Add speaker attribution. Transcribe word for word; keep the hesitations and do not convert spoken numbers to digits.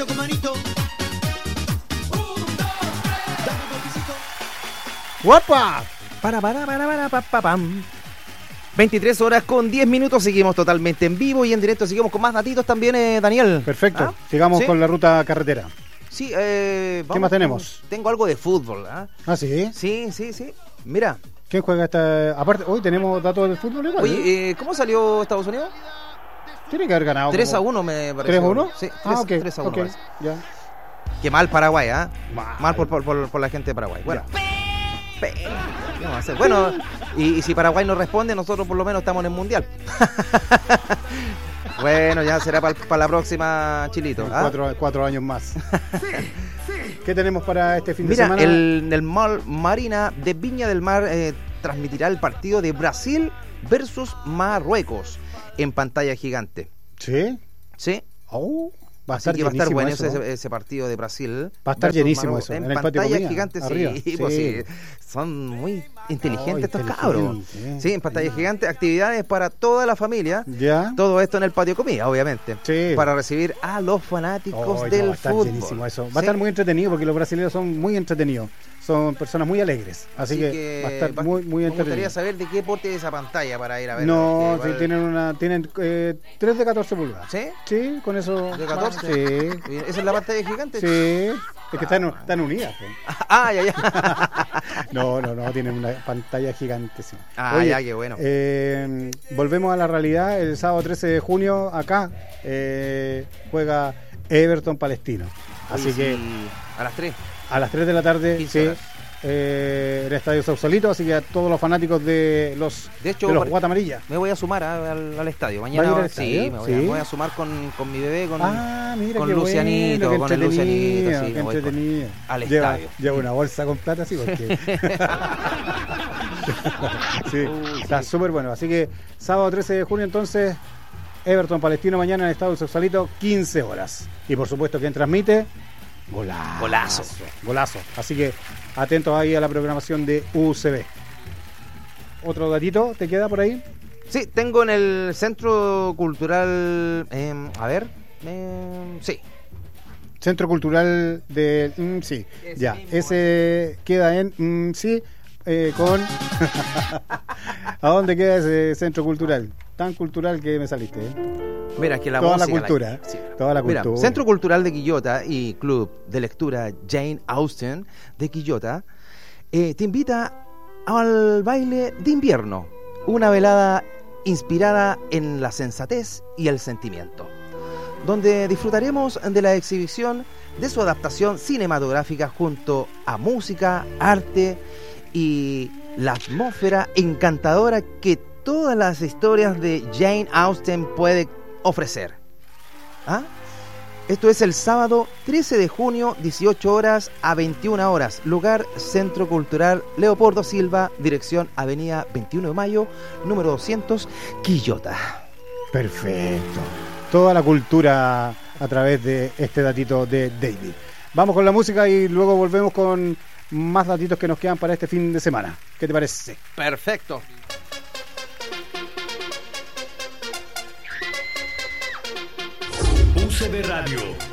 Speaker 1: manito con manito. Un, dos, tres. Dame un besito.
Speaker 2: ¡Guapa! Para, para, para, para, para, para, pam. veintitrés horas con diez minutos, seguimos totalmente en vivo y en directo, seguimos con más datitos también, eh, Daniel.
Speaker 3: Perfecto,
Speaker 2: ¿Ah?
Speaker 3: sigamos
Speaker 2: ¿Sí?
Speaker 3: con la ruta carretera.
Speaker 2: Sí, eh, vamos,
Speaker 3: ¿Qué más tenemos?
Speaker 2: con- Tengo algo de fútbol, ¿ah?
Speaker 3: Ah, sí.
Speaker 2: Sí, sí, sí. Mira,
Speaker 3: ¿Quién juega esta? Aparte, hoy tenemos datos del fútbol igual. ¿eh?
Speaker 2: oye, eh, ¿cómo salió Estados Unidos?
Speaker 3: Tiene que haber ganado.
Speaker 2: tres a
Speaker 3: como-
Speaker 2: uno me parece.
Speaker 3: ¿tres a uno?
Speaker 2: Sí,
Speaker 3: Ah, ok.
Speaker 2: tres a uno.
Speaker 3: ok,
Speaker 2: parece.
Speaker 3: ya.
Speaker 2: Qué mal Paraguay, ¿ah?
Speaker 3: Mal.
Speaker 2: Mal por, por, por, por la gente de Paraguay. Bueno.
Speaker 3: Ya.
Speaker 2: Pe- ¿qué vamos a hacer? Bueno, y, y si Paraguay no responde, nosotros por lo menos estamos en el Mundial. Bueno, ya será para la próxima, Chilito.
Speaker 3: En
Speaker 2: ¿ah?
Speaker 3: cuatro, cuatro años más. ¿Qué tenemos para este fin de
Speaker 2: Mira,
Speaker 3: semana?
Speaker 2: el, el Mall Marina de Viña del Mar eh, transmitirá el partido de Brasil versus Marruecos en pantalla gigante.
Speaker 3: ¿Sí?
Speaker 2: ¿Sí?
Speaker 3: Oh, va a
Speaker 2: Así
Speaker 3: estar
Speaker 2: que va a estar
Speaker 3: llenísimo
Speaker 2: bueno
Speaker 3: eso.
Speaker 2: ese, ese partido de Brasil.
Speaker 3: Va a estar
Speaker 2: versus
Speaker 3: llenísimo
Speaker 2: Marruecos.
Speaker 3: eso,
Speaker 2: En,
Speaker 3: en el patio
Speaker 2: pantalla
Speaker 3: comida,
Speaker 2: gigante,
Speaker 3: arriba.
Speaker 2: sí, pues
Speaker 3: Sí.
Speaker 2: sí. Son muy inteligentes
Speaker 3: Oh,
Speaker 2: estos cabros.
Speaker 3: inteligente,
Speaker 2: Sí, en pantalla gigante, actividades para toda la familia.
Speaker 3: ¿Ya?
Speaker 2: Todo esto en el patio comida, obviamente.
Speaker 3: Sí.
Speaker 2: Para recibir a los fanáticos
Speaker 3: Oh, no,
Speaker 2: del
Speaker 3: va a estar
Speaker 2: fútbol.
Speaker 3: llenísimo eso. Va
Speaker 2: Sí.
Speaker 3: a estar muy entretenido porque los brasileños son muy entretenidos. Son personas muy alegres. Así, que, va a estar
Speaker 2: va-
Speaker 3: muy, muy
Speaker 2: Me gustaría
Speaker 3: entretenido.
Speaker 2: saber de qué porte es esa pantalla para ir a ver.
Speaker 3: No,
Speaker 2: porque
Speaker 3: sí, tienen una, tienen eh, tres de catorce pulgadas.
Speaker 2: ¿Sí?
Speaker 3: Sí, con eso.
Speaker 2: ¿De catorce?
Speaker 3: Sí.
Speaker 2: ¿Esa es la pantalla gigante?
Speaker 3: Sí. Es que están, están unidas. pues.
Speaker 2: Ah, ya, ya.
Speaker 3: No, no, no, tienen una pantalla gigantísima.
Speaker 2: Ah, ya, qué bueno.
Speaker 3: eh, volvemos a la realidad. El sábado trece de junio, acá, eh, juega Everton Palestino. Así
Speaker 2: Oye,
Speaker 3: que
Speaker 2: sí, a las tres.
Speaker 3: a las tres de la tarde,
Speaker 2: quince
Speaker 3: sí,
Speaker 2: horas.
Speaker 3: eh, el Estadio Sausalito. Así que a todos los fanáticos de los,
Speaker 2: De hecho,
Speaker 3: de los
Speaker 2: por-
Speaker 3: Guatamarillas.
Speaker 2: Me voy a sumar a- al, al estadio.
Speaker 3: ¿Va a
Speaker 2: Mañana
Speaker 3: ir al
Speaker 2: sí,
Speaker 3: estadio?
Speaker 2: me voy, a,
Speaker 3: Sí.
Speaker 2: me voy a sumar con, con mi bebé, con,
Speaker 3: Ah, mira
Speaker 2: con
Speaker 3: qué
Speaker 2: Lucianito,
Speaker 3: bueno,
Speaker 2: con el
Speaker 3: qué
Speaker 2: Lucianito.
Speaker 3: entretenido,
Speaker 2: Sí,
Speaker 3: qué
Speaker 2: me voy con-
Speaker 3: entretenido.
Speaker 2: al
Speaker 3: Lleva,
Speaker 2: estadio.
Speaker 3: lleva una bolsa con plata, sí, porque... sí,
Speaker 2: Uy,
Speaker 3: está
Speaker 2: sí.
Speaker 3: súper bueno. Así que sábado trece de junio, entonces, Everton Palestino mañana en el Estadio Sausalito, quince horas. Y por supuesto, quien transmite, golazo.
Speaker 2: Golazo.
Speaker 3: Golazo. Así que atentos ahí a la programación de U C B. ¿Otro datito te queda por ahí?
Speaker 2: Sí, tengo en el Centro Cultural. eh, a ver. eh, sí.
Speaker 3: Centro Cultural de... mm, sí,
Speaker 2: Ese
Speaker 3: ya.
Speaker 2: mismo.
Speaker 3: Ese queda en... mm, sí, eh, con... ¿A dónde queda ese centro cultural? Tan cultural que me saliste, ¿eh?
Speaker 2: Mira, es que la
Speaker 3: Toda la
Speaker 2: música,
Speaker 3: cultura,
Speaker 2: sí.
Speaker 3: toda la
Speaker 2: Mira,
Speaker 3: cultura.
Speaker 2: Centro Cultural de Quillota y Club de Lectura Jane Austen de Quillota eh, te invita al baile de invierno, una velada inspirada en la sensatez y el sentimiento, donde disfrutaremos de la exhibición de su adaptación cinematográfica junto a música, arte y la atmósfera encantadora que todas las historias de Jane Austen puede ofrecer. ¿Ah? Esto es el sábado trece de junio, dieciocho horas a veintiuna horas. Lugar Centro Cultural Leopoldo Silva, dirección Avenida veintiuno de mayo, número doscientos, Quillota.
Speaker 3: Perfecto. Toda la cultura a través de este datito de David. Vamos con la música y luego volvemos con más datitos que nos quedan para este fin de semana. ¿Qué te parece?
Speaker 2: Perfecto.
Speaker 4: U C B Radio.